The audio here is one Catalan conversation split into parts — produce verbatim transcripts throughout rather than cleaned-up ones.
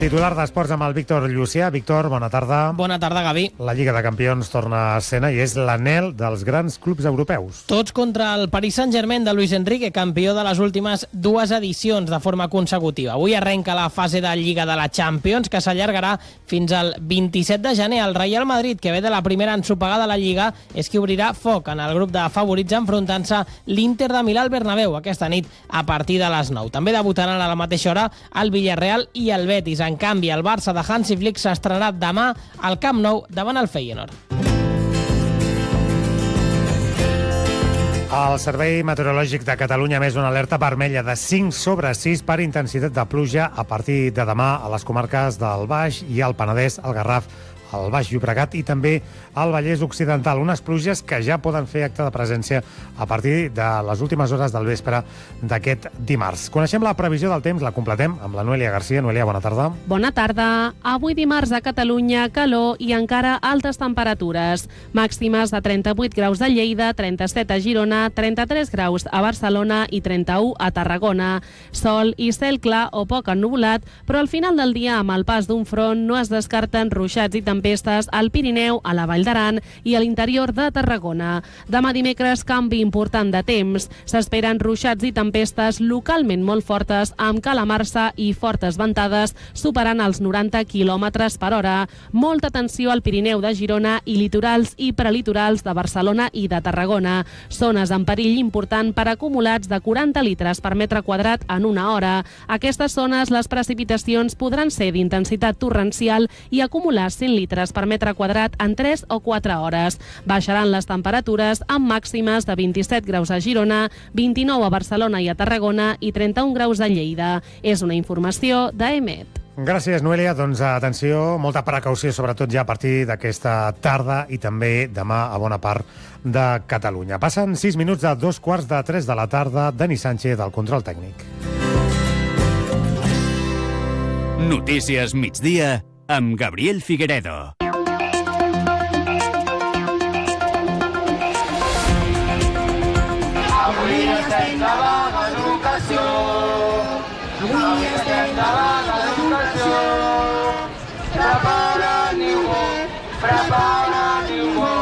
Titular d'Esports amb el Víctor Llucià. Víctor, bona tarda. Bona tarda, Gavi. La Lliga de Campions torna a escena i és l'anhel dels grans clubs europeus. Tots contra el Paris Saint-Germain de Luis Enrique, campió de les últimes dues edicions de forma consecutiva. Avui arrenca la fase de Lliga de la Champions, que s'allargarà fins al vint-i-set de gener. El Real Madrid, que ve de la primera ensopegada de la Lliga, és qui obrirà foc en el grup de favorits enfrontant-se l'Inter de Milà al Bernabéu aquesta nit a partir de les nou. També debutaran a la mateixa hora el Villarreal i el Betis. En canvi, el Barça de Hansi Flick s'estrenarà demà al Camp Nou davant el Feyenoord. El Servei Meteorològic de Catalunya ha emès una alerta vermella de cinc sobre sis per intensitat de pluja a partir de demà a les comarques del Baix i el Penedès, el Garraf, el Baix Llobregat i també al Vallès Occidental. Unes pluges que ja poden fer acte de presència a partir de les últimes hores del vespre d'aquest dimarts. Coneixem la previsió del temps, la completem amb la Noelia Garcia. Noelia, bona tarda. Bona tarda. Avui dimarts a Catalunya, calor i encara altes temperatures. Màximes de trenta-vuit graus a Lleida, trenta-set a Girona, trenta-tres graus a Barcelona i trenta-u a Tarragona. Sol i cel clar o poc ennuvolat, però al final del dia, amb el pas d'un front, no es descarten ruixats i tempestes al Pirineu, a la Vall d'Aran i a l'interior de Tarragona. Demà dimecres, canvi important de temps. S'esperen ruixats i tempestes localment molt fortes, amb calamarsa i fortes ventades superant els noranta quilòmetres per hora. Molta atenció al Pirineu de Girona i litorals i prelitorals de Barcelona i de Tarragona. Zones en perill important per acumulats de quaranta litres per metre quadrat en una hora. A aquestes zones, les precipitacions podran ser d'intensitat torrencial i acumular cent litres per metre quadrat en tres o quatre hores. Baixaran les temperatures amb màximes de vint-i-set graus a Girona, vint-i-nou a Barcelona i a Tarragona i trenta-un graus a Lleida. És una informació d'E M E T. Gràcies, Noelia. Doncs atenció, molta precaució, sobretot ja a partir d'aquesta tarda i també demà a bona part de Catalunya. Passen sis minuts de dos quarts de tres de la tarda. Dani Sánchez, del control tècnic. Notícies migdia amb Gabriel Figueredo. Avui estem de vaga d'educació. Avui estem de vaga d'educació. Prepara-n'hi-ho, prepara-n'hi-ho.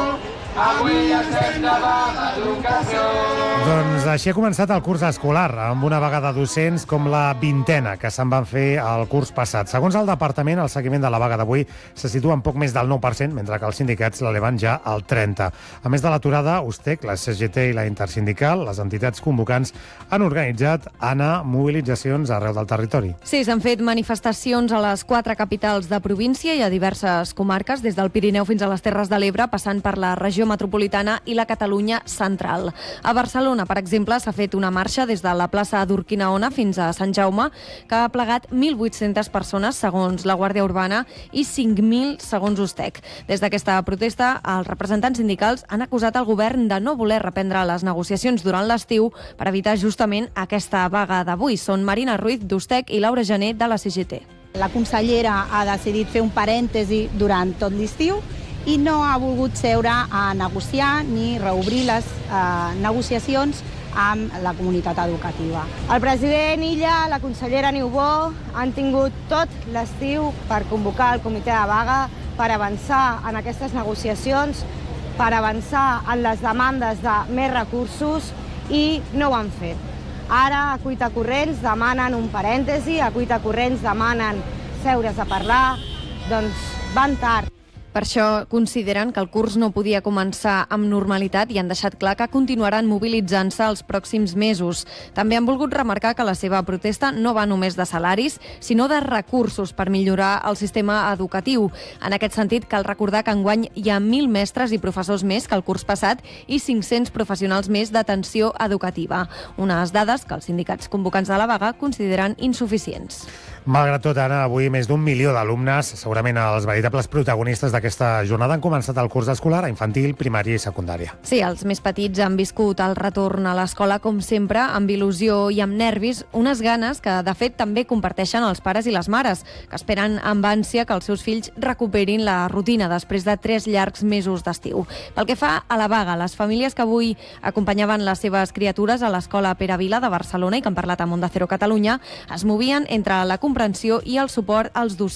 Avui estem de vaga d'educació. Doncs així ha començat el curs escolar, amb una vaga de docents com la vintena que se'n van fer el curs passat. Segons el departament, el seguiment de la vaga d'avui se situa en poc més del nou per cent, mentre que els sindicats l'eleven ja al trenta per cent. A més de l'aturada, USTEC, la C G T i la Intersindical, les entitats convocants, han organitzat, Anna, mobilitzacions arreu del territori. Sí, s'han fet manifestacions a les quatre capitals de província i a diverses comarques, des del Pirineu fins a les Terres de l'Ebre, passant per la regió metropolitana i la Catalunya central. A Barcelona, per exemple, s'ha fet una marxa des de la plaça d'Urquinaona fins a Sant Jaume, que ha plegat mil vuit-centes persones, segons la Guàrdia Urbana, i cinc mil, segons USTEC. Des d'aquesta protesta, els representants sindicals han acusat el govern de no voler reprendre les negociacions durant l'estiu per evitar justament aquesta vaga d'avui. Són Marina Ruiz, d'USTEC, i Laura Gené, de la C G T. La consellera ha decidit fer un parèntesi durant tot l'estiu i no ha volgut seure a negociar ni reobrir les eh, negociacions amb la comunitat educativa. El president Illa, la consellera Niubó han tingut tot l'estiu per convocar el comitè de vaga, per avançar en aquestes negociacions, per avançar en les demandes de més recursos i no ho han fet. Ara, a cuita corrents, demanen un parèntesi, a cuita corrents demanen seure's a parlar, doncs van tard. Per això consideren que el curs no podia començar amb normalitat i han deixat clar que continuaran mobilitzant-se els pròxims mesos. També han volgut remarcar que la seva protesta no va només de salaris, sinó de recursos per millorar el sistema educatiu. En aquest sentit, cal recordar que enguany hi ha mil mestres i professors més que el curs passat i cinc-cents professionals més d'atenció educativa. Unes dades que els sindicats convocants de la vaga consideren insuficients. Malgrat tot, Anna, avui més d'un milió d'alumnes, segurament els veritables protagonistes d'aquesta jornada, han començat el curs escolar a infantil, primària i secundària. Sí, els més petits han viscut el retorn a l'escola, com sempre, amb il·lusió i amb nervis, unes ganes que, de fet, també comparteixen els pares i les mares, que esperen amb ànsia que els seus fills recuperin la rutina després de tres llargs mesos d'estiu. Pel que fa a la vaga, les famílies que avui acompanyaven les seves criatures a l'escola Pere Vila de Barcelona i que han parlat a Onda Cero Catalunya es movien entre la comprensió i el suport als docents.